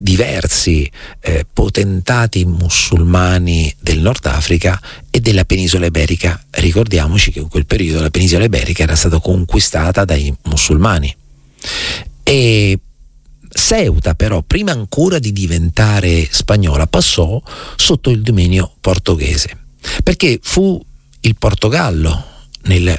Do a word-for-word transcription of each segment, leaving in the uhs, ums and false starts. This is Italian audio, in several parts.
diversi eh, potentati musulmani del Nord Africa e della penisola iberica. Ricordiamoci che in quel periodo la penisola iberica era stata conquistata dai musulmani. E Ceuta però, prima ancora di diventare spagnola, passò sotto il dominio portoghese, perché fu il Portogallo nel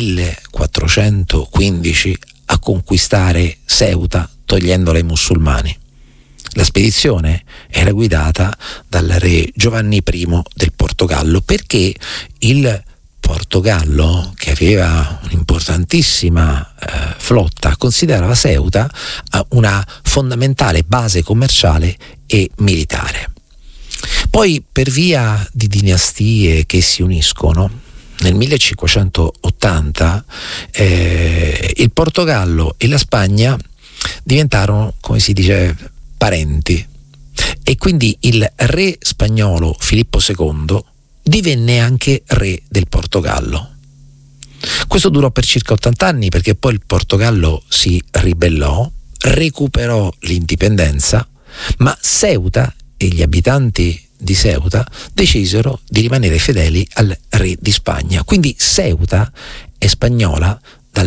millequattrocentoquindici a conquistare Ceuta togliendola ai musulmani. La spedizione era guidata dal re Giovanni I del Portogallo, perché il Portogallo, che aveva un'importantissima eh, flotta, considerava Ceuta eh, una fondamentale base commerciale e militare. Poi, per via di dinastie che si uniscono, nel millecinquecentottanta eh, il Portogallo e la Spagna diventarono, come si dice, parenti, e quindi il re spagnolo Filippo secondo divenne anche re del Portogallo. Questo durò per circa ottanta anni, perché poi il Portogallo si ribellò, recuperò l'indipendenza, ma Ceuta e gli abitanti di Ceuta decisero di rimanere fedeli al re di Spagna. Quindi Ceuta è spagnola dal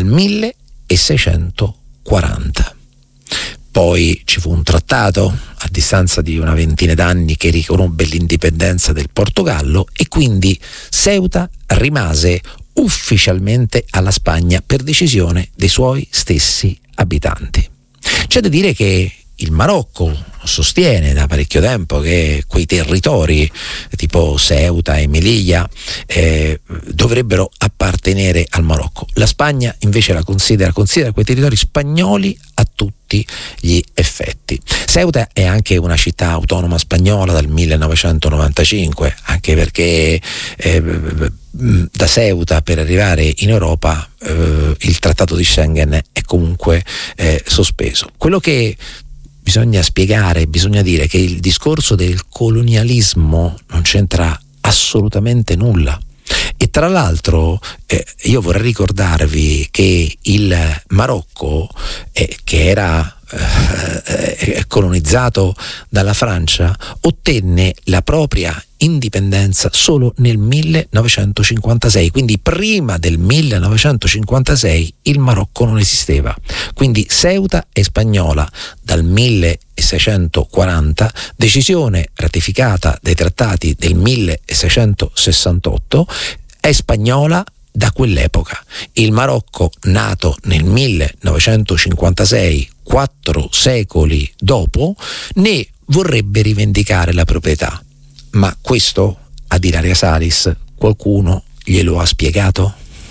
milleseicentoquaranta. Poi ci fu un trattato a distanza di una ventina d'anni che riconobbe l'indipendenza del Portogallo, e quindi Ceuta rimase ufficialmente alla Spagna per decisione dei suoi stessi abitanti. C'è da dire che il Marocco sostiene da parecchio tempo che quei territori tipo Ceuta e Melilla eh, dovrebbero appartenere al Marocco. La Spagna invece la considera, considera quei territori spagnoli a tutti gli effetti. Ceuta è anche una città autonoma spagnola dal millenovecentonovantacinque, anche perché eh, da Ceuta per arrivare in Europa eh, il trattato di Schengen è comunque eh, sospeso. Quello che bisogna spiegare, bisogna dire che il discorso del colonialismo non c'entra assolutamente nulla. E tra l'altro eh, io vorrei ricordarvi che il Marocco, eh, che era eh, colonizzato dalla Francia, ottenne la propria indipendenza solo nel millenovecentocinquantasei, quindi prima del millenovecentocinquantasei il Marocco non esisteva. Quindi Ceuta è spagnola dal milleseicentoquaranta, decisione ratificata dai trattati del milleseicentosessantotto, è spagnola da quell'epoca. Il Marocco, nato nel millenovecentocinquantasei, quattro secoli dopo, ne vorrebbe rivendicare la proprietà. Ma questo, ad Ilaria Salis, qualcuno glielo ha spiegato?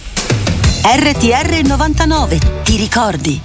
R T R novantanove, ti ricordi?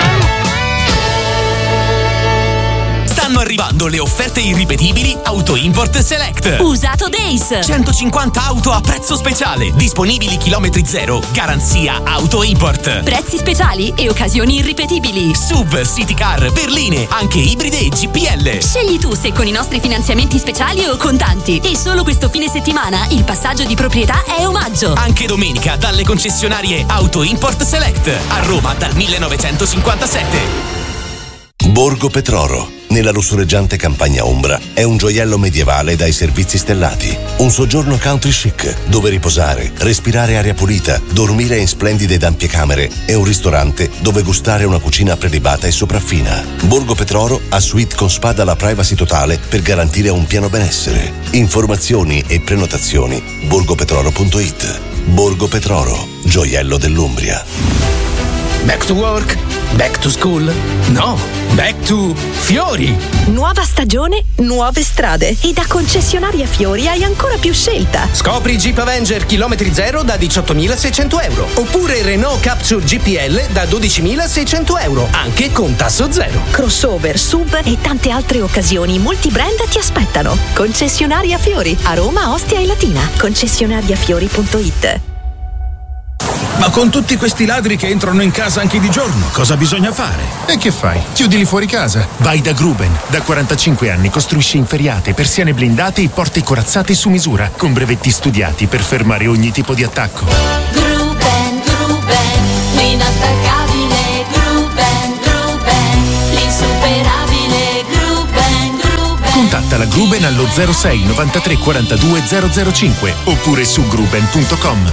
Stanno arrivando le offerte irripetibili Auto Import Select. Usato Days. centocinquanta auto a prezzo speciale, disponibili chilometri zero, garanzia Auto Import. Prezzi speciali e occasioni irripetibili. S U V, City Car, berline, anche ibride e G P L. Scegli tu se con i nostri finanziamenti speciali o contanti. E solo questo fine settimana il passaggio di proprietà è omaggio. Anche domenica dalle concessionarie Auto Import Select a Roma dal millenovecentocinquantasette. Borgo Petroro, nella lussureggiante campagna ombra, è un gioiello medievale dai servizi stellati. Un soggiorno country chic, dove riposare, respirare aria pulita, dormire in splendide ed ampie camere e un ristorante dove gustare una cucina prelibata e sopraffina. Borgo Petroro ha suite con spa dalla privacy totale per garantire un pieno benessere. Informazioni e prenotazioni borgopetroro punto it. Borgo Petroro, gioiello dell'Umbria. Back to work? Back to school? No, back to Fiori! Nuova stagione, nuove strade. E da concessionaria Fiori hai ancora più scelta. Scopri Jeep Avenger chilometri zero da diciottomilaseicento euro. Oppure Renault Capture G P L da dodicimilaseicento euro, anche con tasso zero. Crossover, S U V e tante altre occasioni multibrand ti aspettano. Concessionaria Fiori, a Roma, Ostia e Latina. concessionaria fiori punto it. Ma con tutti questi ladri che entrano in casa anche di giorno, cosa bisogna fare? E che fai? Chiudili fuori casa. Vai da Gruben. Da quarantacinque anni costruisce inferriate, persiane blindate e porte corazzate su misura, con brevetti studiati per fermare ogni tipo di attacco. Gruben, Gruben, l'inattaccabile Gruben, Gruben, l'insuperabile Gruben, Gruben. Contatta la Gruben allo zero sei novantatré quarantadue zero zero cinque oppure su gruben punto com.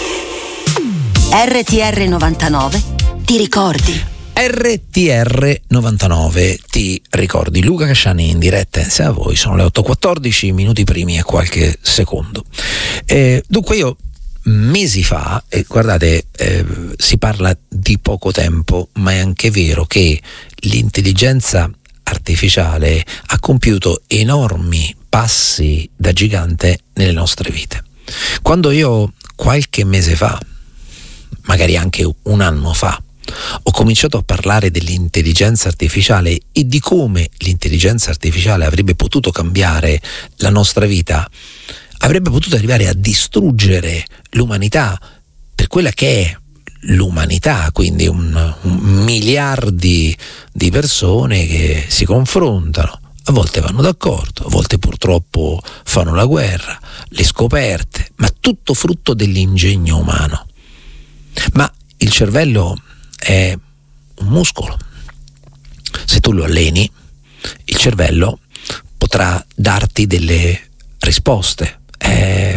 R T R novantanove ti ricordi? R T R novantanove ti ricordi? Luca Casciani in diretta insieme a voi. Sono le otto e quattordici, minuti primi e qualche secondo. Eh, dunque io mesi fa, eh, guardate, eh, si parla di poco tempo, ma è anche vero che l'intelligenza artificiale ha compiuto enormi passi da gigante nelle nostre vite. Quando io qualche mese fa, magari anche un anno fa, ho cominciato a parlare dell'intelligenza artificiale e di come l'intelligenza artificiale avrebbe potuto cambiare la nostra vita, avrebbe potuto arrivare a distruggere l'umanità per quella che è l'umanità, quindi un, un miliardi di persone che si confrontano, a volte vanno d'accordo, a volte purtroppo fanno la guerra, le scoperte, ma tutto frutto dell'ingegno umano. Ma il cervello è un muscolo. Se tu lo alleni, il cervello potrà darti delle risposte. Eh,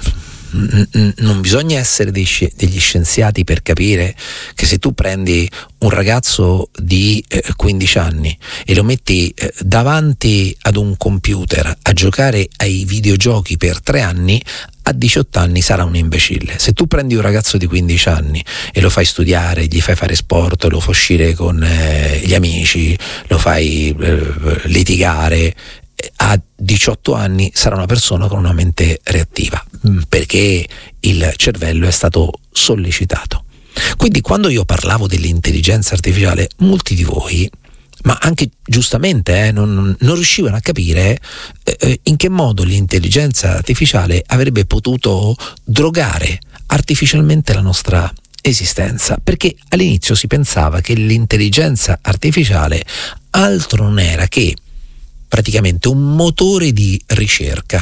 non bisogna essere degli scienziati per capire che se tu prendi un ragazzo di quindici anni e lo metti davanti ad un computer a giocare ai videogiochi per tre anni, a diciotto anni sarà un imbecille. Se tu prendi un ragazzo di quindici anni e lo fai studiare, gli fai fare sport, lo fai uscire con eh, gli amici, lo fai eh, litigare, a diciotto anni sarà una persona con una mente reattiva, perché il cervello è stato sollecitato. Quindi quando io parlavo dell'intelligenza artificiale, molti di voi, ma anche giustamente eh, non, non riuscivano a capire eh, in che modo l'intelligenza artificiale avrebbe potuto drogare artificialmente la nostra esistenza, perché all'inizio si pensava che l'intelligenza artificiale altro non era che praticamente un motore di ricerca,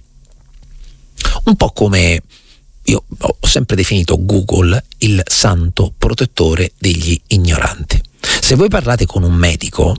un po' come io ho sempre definito Google il santo protettore degli ignoranti. Se voi parlate con un medico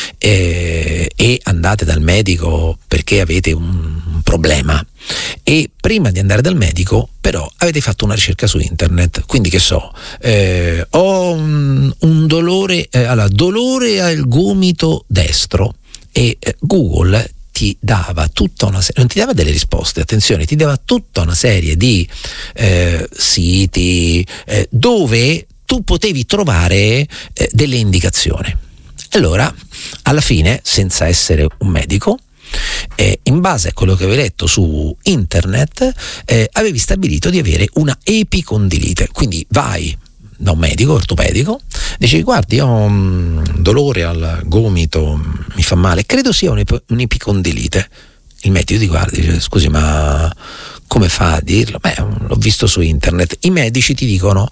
eh, e andate dal medico perché avete un, un problema e prima di andare dal medico però avete fatto una ricerca su internet, quindi che so, eh, ho un, un dolore, eh, allora, dolore al gomito destro, e eh, Google ti dava tutta una serie, non ti dava delle risposte, attenzione, ti dava tutta una serie di eh, siti eh, dove tu potevi trovare eh, delle indicazioni. Allora, alla fine, senza essere un medico, eh, in base a quello che avevi letto su internet, eh, avevi stabilito di avere una epicondilite. Quindi vai da un medico ortopedico, dici: guardi, ho un dolore al gomito, mi fa male, credo sia un'epicondilite. Il medico ti guarda e dice: scusi, ma come fa a dirlo? Beh, l'ho visto su internet. I medici ti dicono: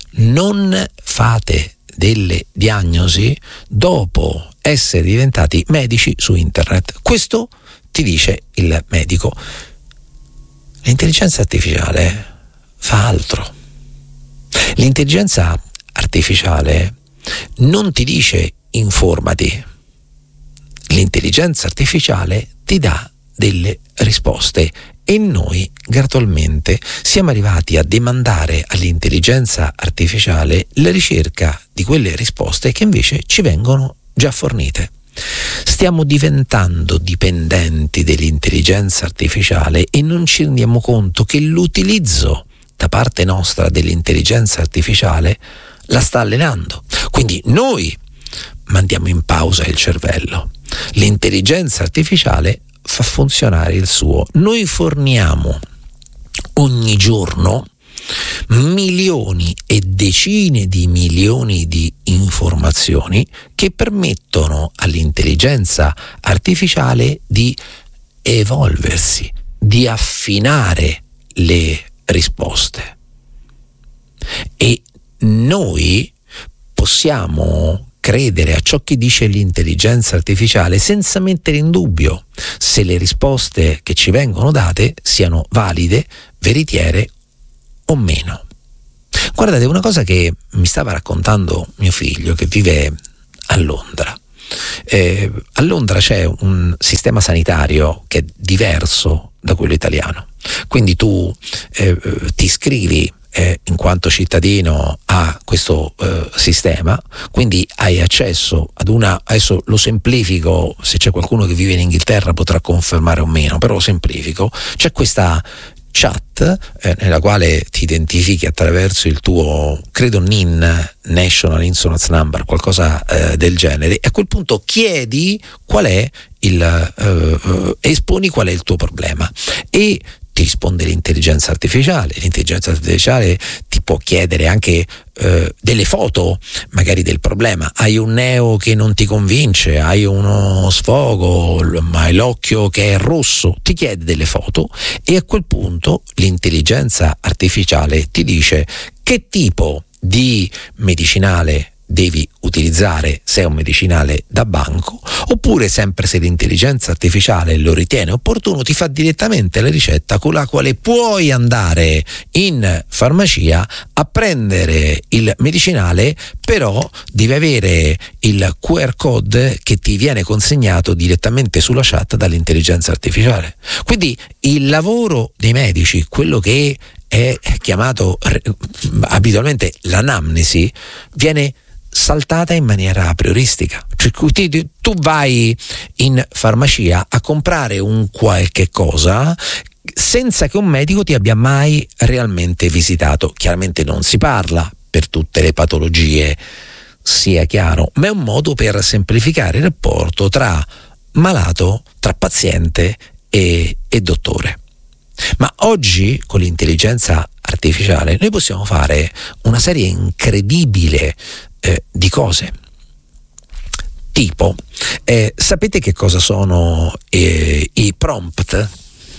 non fate delle diagnosi dopo essere diventati medici su internet. Questo ti dice il medico. L'intelligenza artificiale fa altro. L'intelligenza artificiale non ti dice informati. L'intelligenza artificiale ti dà delle risposte e noi gradualmente siamo arrivati a demandare all'intelligenza artificiale la ricerca di quelle risposte che invece ci vengono già fornite. Stiamo diventando dipendenti dell'intelligenza artificiale e non ci rendiamo conto che l'utilizzo da parte nostra dell'intelligenza artificiale la sta allenando. Quindi noi mandiamo in pausa il cervello, l'intelligenza artificiale fa funzionare il suo. Noi forniamo ogni giorno milioni e decine di milioni di informazioni che permettono all'intelligenza artificiale di evolversi, di affinare le risposte. E noi possiamo credere a ciò che dice l'intelligenza artificiale senza mettere in dubbio se le risposte che ci vengono date siano valide, veritiere o meno. Guardate, una cosa che mi stava raccontando mio figlio che vive a Londra. Eh, a Londra c'è un sistema sanitario che è diverso da quello italiano, quindi tu eh, ti iscrivi eh, in quanto cittadino a questo eh, sistema, quindi hai accesso ad una, adesso lo semplifico, se c'è qualcuno che vive in Inghilterra potrà confermare o meno, però lo semplifico, c'è questa chat eh, nella quale ti identifichi attraverso il tuo, credo N I N, National Insurance Number, qualcosa eh, del genere, e a quel punto chiedi qual è il eh, esponi qual è il tuo problema e ti risponde l'intelligenza artificiale. L'intelligenza artificiale ti può chiedere anche eh, delle foto magari del problema. Hai un neo che non ti convince, hai uno sfogo, ma hai l'occhio che è rosso, ti chiede delle foto e a quel punto l'intelligenza artificiale ti dice che tipo di medicinale devi utilizzare, se è un medicinale da banco, oppure, sempre se l'intelligenza artificiale lo ritiene opportuno, ti fa direttamente la ricetta con la quale puoi andare in farmacia a prendere il medicinale, però devi avere il Q R code che ti viene consegnato direttamente sulla chat dall'intelligenza artificiale. Quindi il lavoro dei medici, quello che è chiamato abitualmente l'anamnesi, viene saltata in maniera a prioristica. Cioè, tu vai in farmacia a comprare un qualche cosa senza che un medico ti abbia mai realmente visitato. Chiaramente non si parla per tutte le patologie, sia chiaro, ma è un modo per semplificare il rapporto tra malato, tra paziente e, e dottore. Ma oggi con l'intelligenza artificiale noi possiamo fare una serie incredibile eh, di cose. Tipo, eh, sapete che cosa sono eh, i prompt?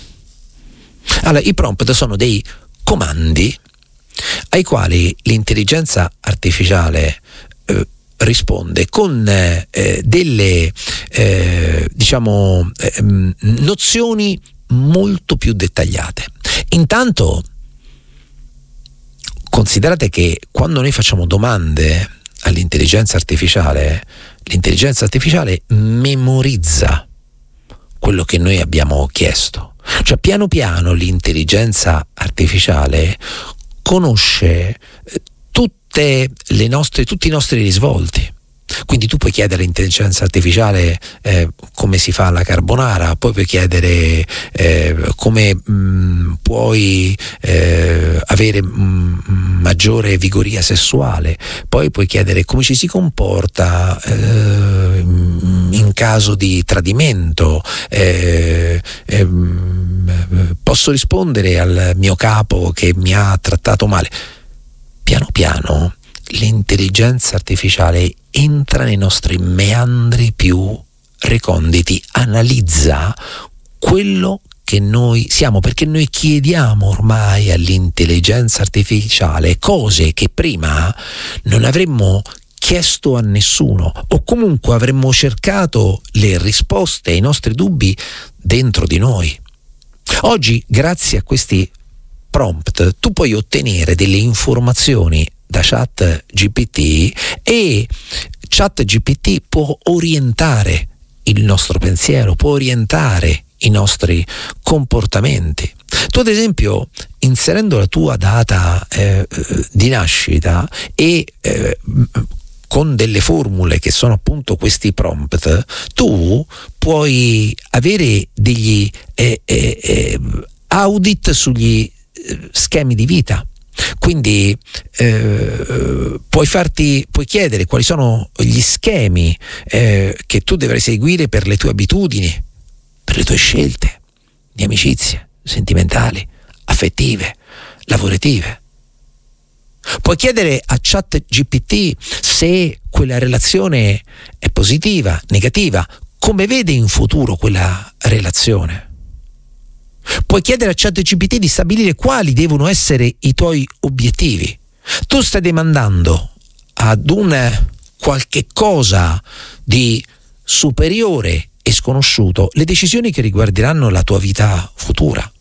Allora, i prompt sono dei comandi ai quali l'intelligenza artificiale eh, risponde con eh, delle eh, diciamo eh, nozioni molto più dettagliate. Intanto considerate che quando noi facciamo domande all'intelligenza artificiale, l'intelligenza artificiale memorizza quello che noi abbiamo chiesto. Cioè piano piano l'intelligenza artificiale conosce tutte le nostre, tutti i nostri risvolti. Quindi tu puoi chiedere all'intelligenza artificiale eh, come si fa la carbonara, poi puoi chiedere eh, come mh, puoi eh, avere mh, maggiore vigoria sessuale, poi puoi chiedere come ci si comporta eh, in caso di tradimento, eh, eh, posso rispondere al mio capo che mi ha trattato male. Piano piano l'intelligenza artificiale entra nei nostri meandri più reconditi, analizza quello che noi siamo, perché noi chiediamo ormai all'intelligenza artificiale cose che prima non avremmo chiesto a nessuno, o comunque avremmo cercato le risposte ai nostri dubbi dentro di noi. Oggi, grazie a questi prompt, tu puoi ottenere delle informazioni da Chat G P T e Chat G P T può orientare il nostro pensiero, può orientare i nostri comportamenti. Tu ad esempio, inserendo la tua data eh, di nascita e eh, con delle formule che sono appunto questi prompt, tu puoi avere degli eh, eh, audit sugli schemi di vita. Quindi eh, puoi farti, puoi chiedere quali sono gli schemi eh, che tu dovrai seguire per le tue abitudini, per le tue scelte di amicizie, sentimentali, affettive, lavorative. Puoi chiedere a Chat G P T se quella relazione è positiva, negativa, come vede in futuro quella relazione. Puoi chiedere a Chat G P T di stabilire quali devono essere i tuoi obiettivi. Tu stai demandando ad un qualche cosa di superiore e sconosciuto le decisioni che riguarderanno la tua vita futura.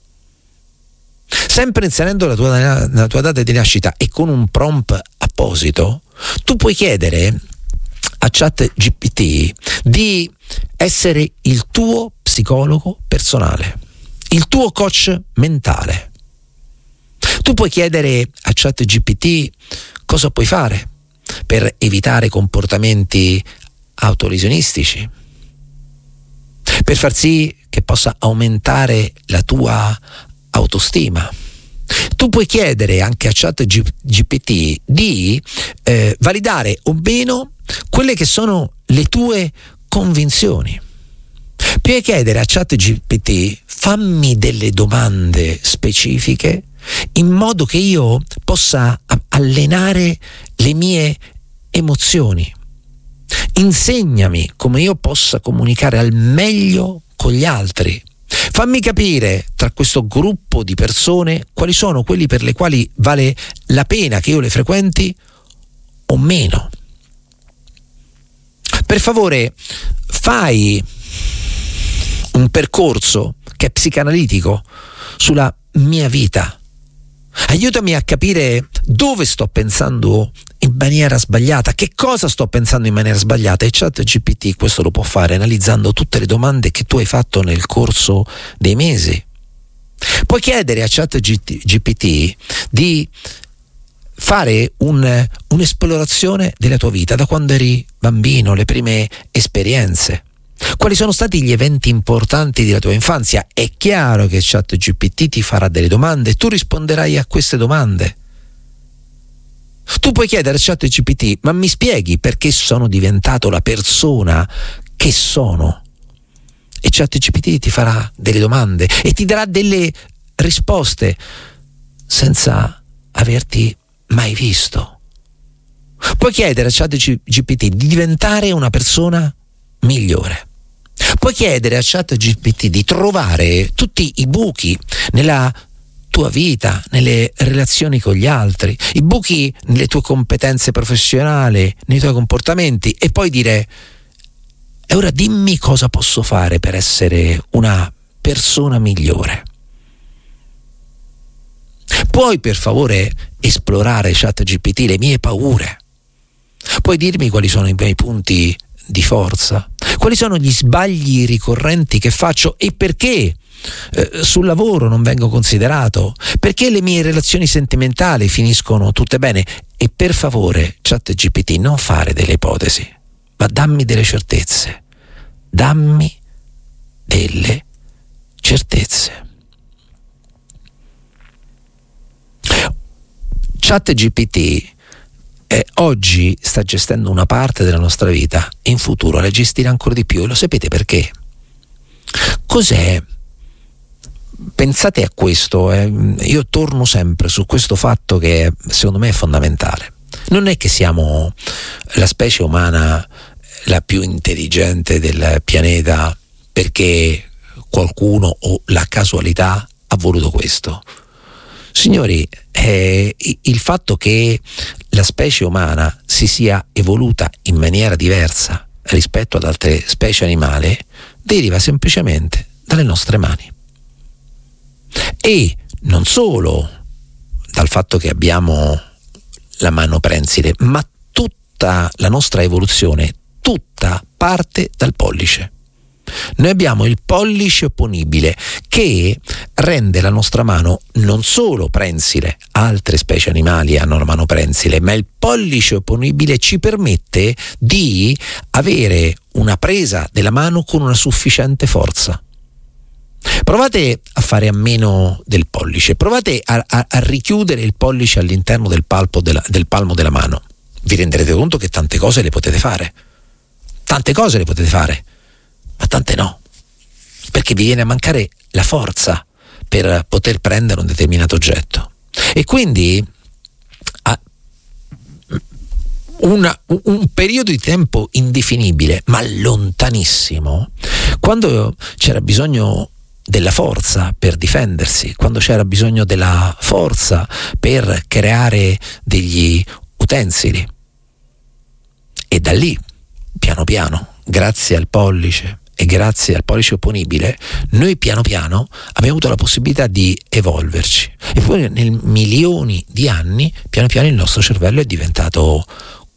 Sempre inserendo la tua, la tua data di nascita e con un prompt apposito, tu puoi chiedere a ChatGPT di essere il tuo psicologo personale, il tuo coach mentale. Tu puoi chiedere a ChatGPT cosa puoi fare per evitare comportamenti autolesionistici, per far sì che possa aumentare la tua autostima. Tu puoi chiedere anche a ChatGPT di eh, validare o meno quelle che sono le tue convinzioni. Puoi chiedere a ChatGPT: fammi delle domande specifiche in modo che io possa allenare le mie emozioni. Insegnami come io possa comunicare al meglio con gli altri. Fammi capire tra questo gruppo di persone quali sono quelli per le quali vale la pena che io le frequenti o meno. Per favore, fai un percorso che è psicanalitico sulla mia vita. Aiutami a capire dove sto pensando in maniera sbagliata, che cosa sto pensando in maniera sbagliata, e ChatGPT questo lo può fare analizzando tutte le domande che tu hai fatto nel corso dei mesi. Puoi chiedere a ChatGPT di fare un, un'esplorazione della tua vita da quando eri bambino, le prime esperienze. Quali sono stati gli eventi importanti della tua infanzia? È chiaro che ChatGPT ti farà delle domande e tu risponderai a queste domande. Tu puoi chiedere a ChatGPT: ma mi spieghi perché sono diventato la persona che sono? E ChatGPT ti farà delle domande e ti darà delle risposte senza averti mai visto. Puoi chiedere a ChatGPT di diventare una persona migliore. Puoi chiedere a ChatGPT di trovare tutti i buchi nella tua vita, nelle relazioni con gli altri, i buchi nelle tue competenze professionali, nei tuoi comportamenti, e poi dire: e ora dimmi cosa posso fare per essere una persona migliore. Puoi per favore esplorare, ChatGPT, le mie paure? Puoi dirmi quali sono i miei punti di forza? Quali sono gli sbagli ricorrenti che faccio e perché eh, sul lavoro non vengo considerato? Perché le mie relazioni sentimentali finiscono tutte bene? E per favore, ChatGPT, non fare delle ipotesi, ma dammi delle certezze. Dammi delle certezze. ChatGPT Eh, oggi sta gestendo una parte della nostra vita e in futuro la gestirà ancora di più, e lo sapete perché? Cos'è? Pensate a questo, eh. Io torno sempre su questo fatto che secondo me è fondamentale. Non è che siamo la specie umana la più intelligente del pianeta perché qualcuno o la casualità ha voluto questo. Signori, eh, il fatto che la specie umana si sia evoluta in maniera diversa rispetto ad altre specie animali deriva semplicemente dalle nostre mani. E non solo dal fatto che abbiamo la mano prensile, ma tutta la nostra evoluzione, tutta parte dal pollice. Noi abbiamo il pollice opponibile che rende la nostra mano non solo prensile, altre specie animali hanno la mano prensile, ma il pollice opponibile ci permette di avere una presa della mano con una sufficiente forza. Provate a fare a meno del pollice, provate a, a, a richiudere il pollice all'interno del, palpo della, del palmo della mano. Vi renderete conto che tante cose le potete fare, tante cose le potete fare, ma tante no, perché vi viene a mancare la forza per poter prendere un determinato oggetto. E quindi a una, un periodo di tempo indefinibile, ma lontanissimo, quando c'era bisogno della forza per difendersi, quando c'era bisogno della forza per creare degli utensili, e da lì, piano piano, grazie al pollice e grazie al pollice opponibile, noi piano piano abbiamo avuto la possibilità di evolverci, e poi nel milioni di anni piano piano il nostro cervello è diventato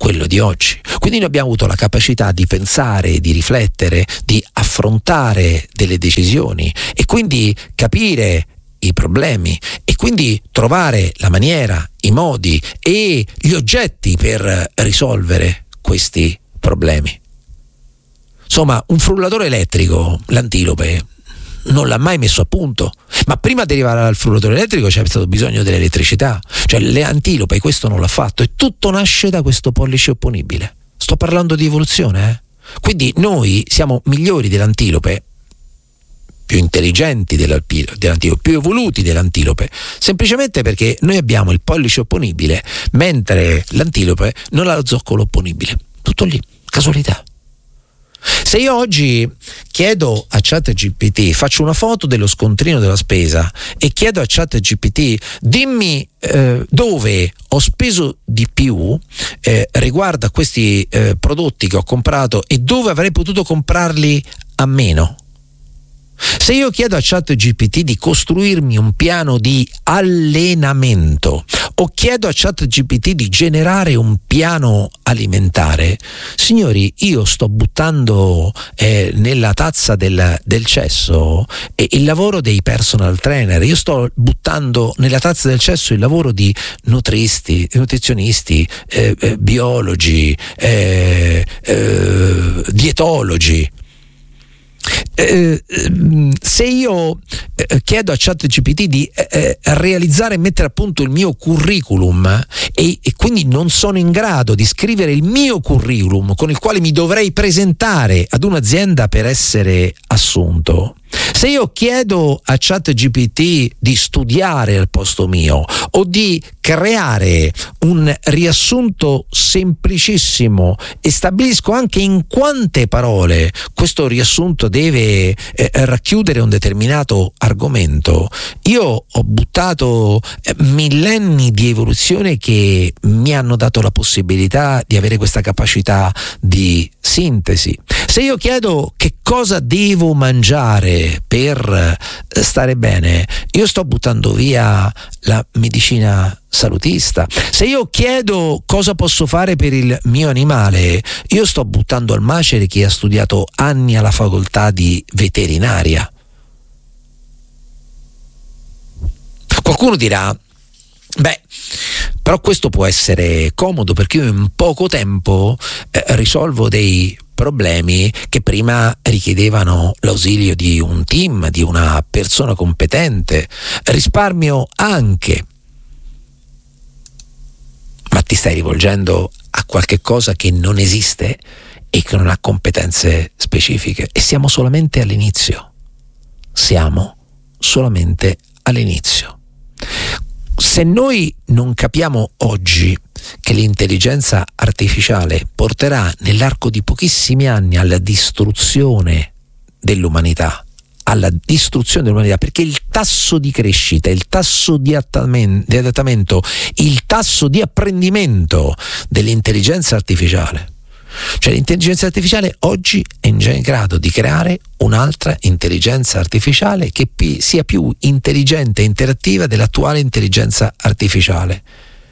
quello di oggi. Quindi noi abbiamo avuto la capacità di pensare, di riflettere, di affrontare delle decisioni e quindi capire i problemi e quindi trovare la maniera, i modi e gli oggetti per risolvere questi problemi. Insomma, un frullatore elettrico, l'Antilope, non l'ha mai messo a punto, ma prima di arrivare al frullatore elettrico c'è stato bisogno dell'elettricità, cioè l'Antilope questo non l'ha fatto e tutto nasce da questo pollice opponibile. Sto parlando di evoluzione, eh? Quindi noi siamo migliori dell'Antilope, più intelligenti dell'Antilope, più evoluti dell'Antilope, semplicemente perché noi abbiamo il pollice opponibile, mentre l'Antilope non ha lo zoccolo opponibile. Tutto lì, casualità. Se io oggi chiedo a ChatGPT, faccio una foto dello scontrino della spesa e chiedo a ChatGPT dimmi eh, dove ho speso di più eh, riguardo a questi eh, prodotti che ho comprato e dove avrei potuto comprarli a meno. Se io chiedo a ChatGPT di costruirmi un piano di allenamento o chiedo a ChatGPT di generare un piano alimentare, signori, io sto buttando eh, nella tazza del, del cesso eh, il lavoro dei personal trainer, io sto buttando nella tazza del cesso il lavoro di nutristi, nutrizionisti, eh, eh, biologi, eh, eh, dietologi. Eh, se io eh, chiedo a ChatGPT di eh, realizzare e mettere a punto il mio curriculum e, e quindi non sono in grado di scrivere il mio curriculum con il quale mi dovrei presentare ad un'azienda per essere assunto, se io chiedo a ChatGPT di studiare al posto mio o di creare un riassunto semplicissimo e stabilisco anche in quante parole questo riassunto deve eh, racchiudere un determinato argomento, io ho buttato eh, millenni di evoluzione che mi hanno dato la possibilità di avere questa capacità di sintesi. Se io chiedo che cosa devo mangiare per stare bene, io sto buttando via la medicina salutista. Se io chiedo cosa posso fare per il mio animale, io sto buttando al macere chi ha studiato anni alla facoltà di veterinaria. Qualcuno dirà, beh, però questo può essere comodo perché io in poco tempo eh, risolvo dei problemi che prima richiedevano l'ausilio di un team, di una persona competente. Risparmio anche. Ma ti stai rivolgendo a qualche cosa che non esiste e che non ha competenze specifiche. E siamo solamente all'inizio. Siamo solamente all'inizio. Se noi non capiamo oggi che l'intelligenza artificiale porterà nell'arco di pochissimi anni alla distruzione dell'umanità, alla distruzione dell'umanità, perché il tasso di crescita, il tasso di adattamento, il tasso di apprendimento dell'intelligenza artificiale, cioè l'intelligenza artificiale oggi è in grado di creare un'altra intelligenza artificiale che pi- sia più intelligente e interattiva dell'attuale intelligenza artificiale.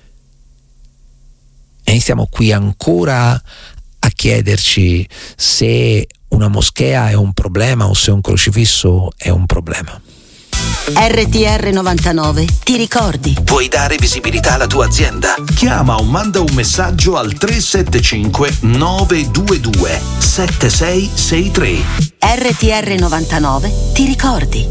E stiamo qui ancora a chiederci se una moschea è un problema o se un crocifisso è un problema. R T R novantanove, ti ricordi? Vuoi dare visibilità alla tua azienda? Chiama o manda un messaggio al tre sette cinque nove due due sette sei sei tre. R T R novantanove, ti ricordi?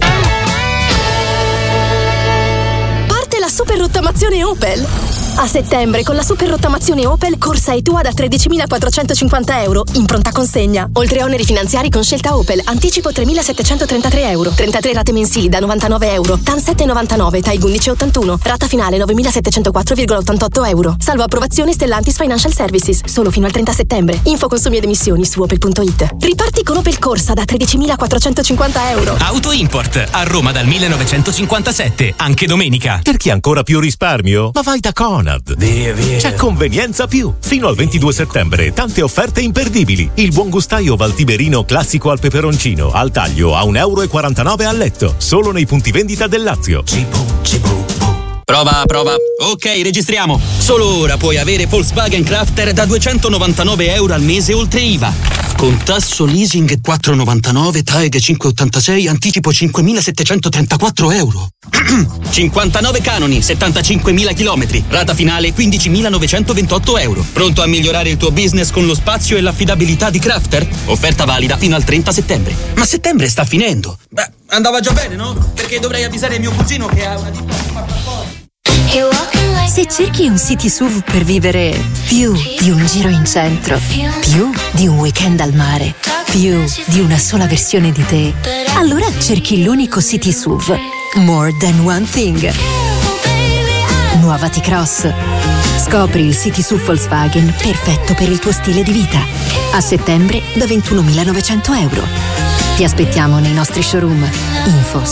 Parte la super rottamazione Opel. A settembre con la super rottamazione Opel corsa e tua da tredicimilaquattrocentocinquanta euro in pronta consegna. Oltre a oneri finanziari con scelta Opel, anticipo tremilasettecentotrentatré euro, trentatré rate mensili da novantanove euro, T A N sette virgola novantanove, T A I undici virgola ottantuno, rata finale novemilasettecentoquattro virgola ottantotto euro. Salvo approvazione Stellantis Financial Services, solo fino al trenta settembre. Info consumi ed emissioni su opel punto it. Riparti con Opel Corsa da tredicimilaquattrocentocinquanta euro. Auto Import a Roma dal millenovecentocinquantasette, anche domenica. Per chi ha ancora più risparmio? Ma vai da Conad. Via, via. C'è Convenienza Più. Fino al ventidue settembre, tante offerte imperdibili. Il buon gustaio Valtiberino classico al peperoncino al taglio a un euro e quarantanove al letto. Solo nei punti vendita del Lazio. Cibo, cibo. Prova, prova. Ok, registriamo. Solo ora puoi avere Volkswagen Crafter da duecentonovantanove euro al mese oltre I V A. Con tasso leasing quattro virgola novantanove, T A E G cinque virgola ottantasei, anticipo cinquemilasettecentotrentaquattro euro. cinquantanove canoni, settantacinquemila chilometri. Rata finale quindicimilanovecentoventotto euro. Pronto a migliorare il tuo business con lo spazio e l'affidabilità di Crafter? Offerta valida fino al trenta settembre. Ma settembre sta finendo. Beh, andava già bene, no? Perché dovrei avvisare mio cugino che ha una ditta. Se cerchi un city S U V per vivere più di un giro in centro, più di un weekend al mare, più di una sola versione di te, allora cerchi l'unico city S U V More Than One Thing. Nuova T-Cross. Scopri il city S U V Volkswagen perfetto per il tuo stile di vita. A settembre da ventunomilanovecento euro. Ti aspettiamo nei nostri showroom. Info